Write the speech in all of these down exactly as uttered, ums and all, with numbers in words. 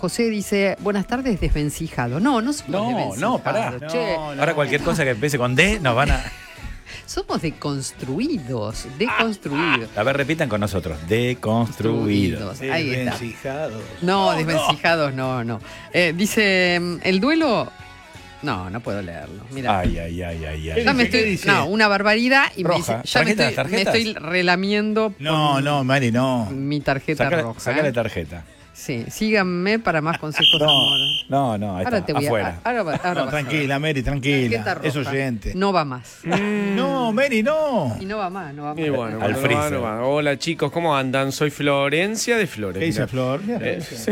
José dice, buenas tardes, desvencijado. No, no somos No, desvencijados. no, pará. Che. No, no. Ahora cualquier cosa que empiece con D nos van a... Somos deconstruidos, deconstruidos. A ver, repitan con nosotros. Deconstruidos. Ahí está. Desvencijados. No, desvencijados, no, no. Eh, dice, el duelo... No, no puedo leerlo. Mira. Ay, ay, ay, ay, ay. Ya me ¿Qué estoy, dice? no, una barbaridad y Roja. me dice, ya me ¿Tarjetas, estoy, me tarjetas? estoy relamiendo No, con no, Mari, no. mi tarjeta Sácale, roja. sácale ¿eh? tarjeta. Sí, síganme para más consejos de No, amor. no, no, ahí Ahora está, te voy afuera. a... Ahora, va- ahora No, vas a ver. tranquila, Mary, Tarjeta tranquila. roja. Es oyente. No va más. No, Mary, no. Y no va más, no va más. Y bueno, Al cuando freezer. no va, no va. Hola chicos, ¿cómo andan? Soy Florencia de Flores. ¿Qué dice Mirá. Flor? Eh, sí.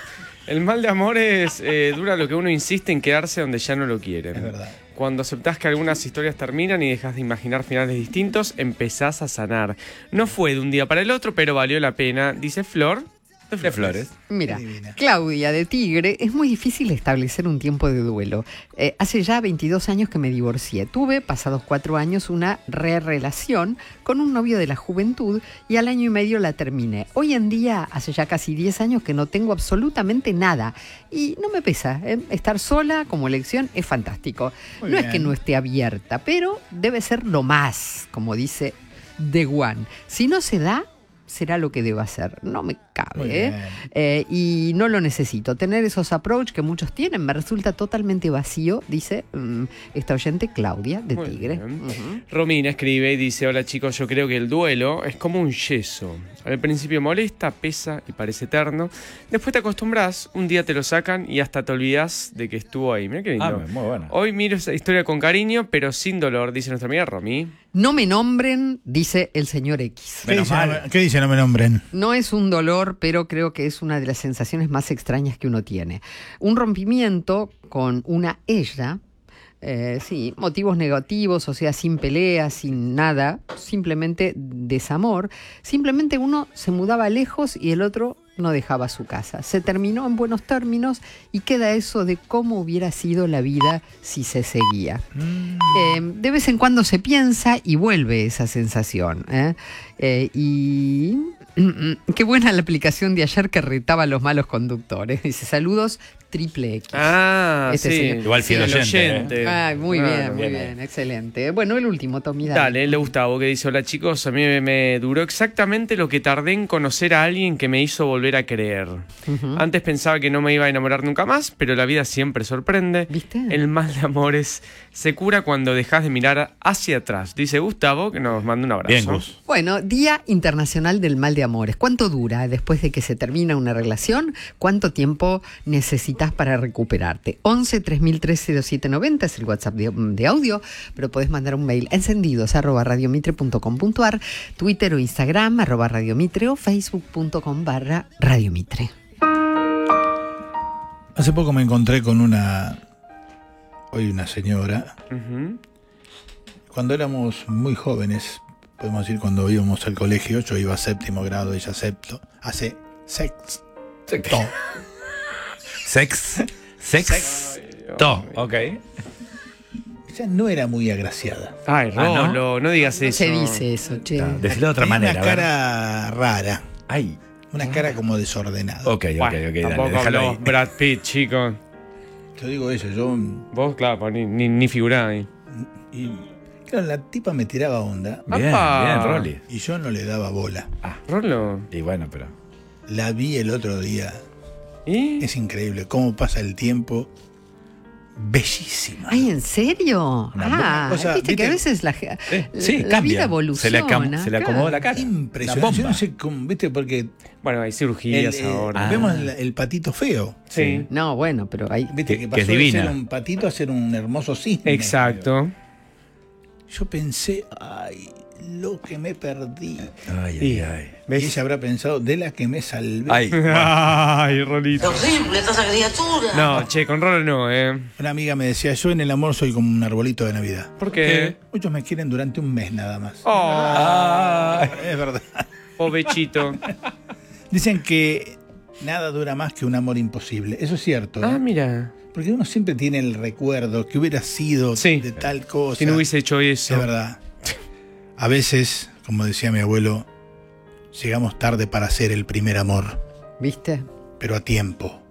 El mal de amor es eh, dura lo que uno insiste en quedarse donde ya no lo quieren. Es verdad. Cuando aceptás que algunas historias terminan y dejas de imaginar finales distintos, empezás a sanar. No fue de un día para el otro, pero valió la pena, dice Flor de De Flores. Mira, Qué divina. Claudia de Tigre, es muy difícil establecer un tiempo de duelo. Eh, hace ya veintidós años que me divorcié. Tuve, pasados cuatro años, una re-relación con un novio de la juventud y al año y medio la terminé. Hoy en día, hace ya casi diez años que no tengo absolutamente nada y no me pesa. ¿eh? Estar sola como elección es fantástico. Muy no es bien. que no esté abierta, pero debe ser lo más, como dice The One. Si no se da, será lo que deba hacer. No me Muy cabe, bien. ¿eh? Eh, y no lo necesito. Tener esos approach que muchos tienen me resulta totalmente vacío, dice mm, esta oyente Claudia de Muy Tigre. bien. Ujú. Romina escribe y dice, hola chicos, yo creo que el duelo es como un yeso. Al principio molesta, pesa y parece eterno. Después te acostumbras, un día te lo sacan y hasta te olvidas de que estuvo ahí. Mira qué lindo. Ah, muy bueno. Hoy miro esa historia con cariño, pero sin dolor, dice nuestra amiga Romy. No me nombren, dice el señor X. ¿Qué Menos dice, mal. no me, ¿Qué dice? No me nombren. No es un dolor, pero creo que es una de las sensaciones más extrañas que uno tiene. Un rompimiento con una ella, eh, sí, motivos negativos, o sea, sin peleas, sin nada, simplemente desamor. Simplemente uno se mudaba lejos y el otro no dejaba su casa. Se terminó en buenos términos y queda eso de cómo hubiera sido la vida si se seguía. Eh, de vez en cuando se piensa y vuelve esa sensación. ¿eh? Eh, y qué buena la aplicación de ayer que retaba a los malos conductores. Dice saludos triple X. Ah, Este sí. señor. Igual fiel el oyente, Ay, muy Ah, bien, muy bien, bien, excelente. Bueno, el último, Tommy. dale. Dale, el de Gustavo que dice, hola chicos, a mí me, me duró exactamente lo que tardé en conocer a alguien que me hizo volver a creer. Ujú. Antes pensaba que no me iba a enamorar nunca más, pero la vida siempre sorprende. ¿Viste? El mal de amores se cura cuando dejas de mirar hacia atrás, dice Gustavo, que nos manda un abrazo. Bien, Gus. Bueno, Día Internacional del Mal de Amores. ¿Cuánto dura después de que se termina una relación? ¿Cuánto tiempo necesitas para recuperarte? once tres mil trece doscientos noventa es el WhatsApp de, de audio, pero podés mandar un mail a encendidos arroba radiomitre punto com punto ar, Twitter o Instagram arroba radiomitre o facebook punto com barra radiomitre. Hace poco me encontré con una... Hoy una señora. Ujú. Cuando éramos muy jóvenes, podemos decir cuando íbamos al colegio, yo iba a séptimo grado, ella sexto, hace sexto. Sex. Sex. To. Ok. Ella no era muy agraciada. Ay, Ah, ¿no? Rolo, no, digas No eso. se dice eso, che. Ah, decirlo de otra Tenía manera. una a ver. cara rara, Ay. una cara como desordenada. Ok, ok, Bueno, ok. Dale, tampoco déjalo habló ahí. Brad Pitt, chicos. Yo digo eso, yo... Vos, claro, pues, ni, ni, ni figurá ahí. Y, claro, la tipa me tiraba onda Bien, Apa. bien, Rolly. y yo no le daba bola. Rolo. Y bueno, pero. La vi el otro día. ¿Y? Es increíble cómo pasa el tiempo. Bellísima. Ay, ¿en serio? Una Ah, cosa, viste que a ¿viste? veces la, Eh, sí, la cambia. vida Se evoluciona. le, acom- se le acomodó la cara. Impresionante. Una Yo bomba. no sé cómo, viste, porque Bueno, hay el, cirugías eh, ahora. Ah. vemos el, el patito feo. Sí. No, bueno, pero hay... Viste Que- que, que pasó es de divina. ser un patito a ser un hermoso cisne. Exacto. Yo pensé, ay, lo que me perdí. Ay, Y- ay, ay. Y ¿Ves? ella habrá pensado, de la que me salvé. Ay. Ay, Rolito. Horrible esta esa criatura. No, che, con Rolo no, ¿eh? Una amiga me decía, yo en el amor soy como un arbolito de Navidad. ¿Por qué? Muchos me quieren durante un mes nada más. Oh, Ay. Es verdad. pobechito. Dicen que nada dura más que un amor imposible. Eso es cierto. ¿eh? Ah, mira. Porque uno siempre tiene el recuerdo que hubiera sido Sí. de tal cosa. Si no hubiese hecho eso. Es verdad. A veces, como decía mi abuelo, llegamos tarde para hacer el primer amor, ¿Viste? pero a tiempo.